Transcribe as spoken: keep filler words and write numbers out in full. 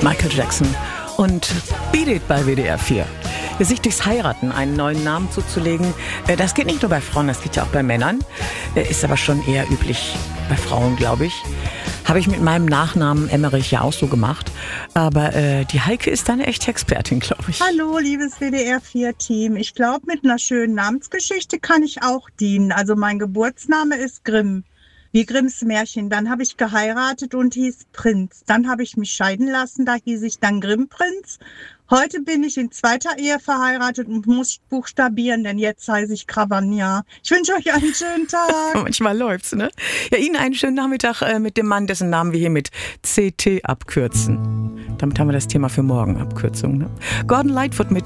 Michael Jackson und Beat It bei W D R vier. Sich durchs Heiraten einen neuen Namen zuzulegen, das geht nicht nur bei Frauen, das geht ja auch bei Männern, ist aber schon eher üblich bei Frauen, glaube ich. Habe ich mit meinem Nachnamen Emmerich ja auch so gemacht. Aber äh, die Heike ist da eine echte Expertin, glaube ich. Hallo, liebes W D R vier Team. Ich glaube, mit einer schönen Namensgeschichte kann ich auch dienen. Also mein Geburtsname ist Grimm, wie Grimms Märchen. Dann habe ich geheiratet und hieß Prinz. Dann habe ich mich scheiden lassen, da hieß ich dann Grimmprinz. Heute bin ich in zweiter Ehe verheiratet und muss buchstabieren, denn jetzt heiße ich Cravagna. Ich wünsche euch einen schönen Tag. Manchmal läuft's, ne? Ja, Ihnen einen schönen Nachmittag äh, mit dem Mann, dessen Namen wir hier mit C T abkürzen. Damit haben wir das Thema für morgen, Abkürzung, ne? Gordon Lightfoot mit